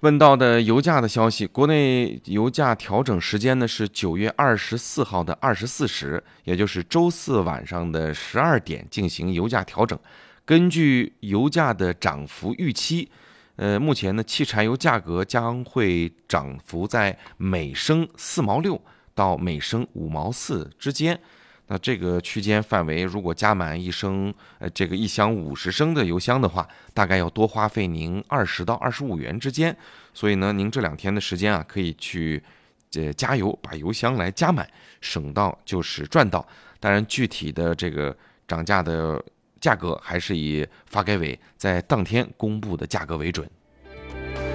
问到的油价的消息，国内油价调整时间呢是9月24号的24时，也就是周四晚上的12点进行油价调整。根据油价的涨幅预期，目前呢，汽柴油价格将会涨幅在每升4毛6到每升5毛4之间。那这个区间范围，如果加满一箱50升的油箱的话，大概要多花费您20到25元之间。所以呢，您这2天的时间啊，可以去加油，把油箱来加满，省到就是赚到。当然，具体的这个涨价的价格还是以发改委在当天公布的价格为准。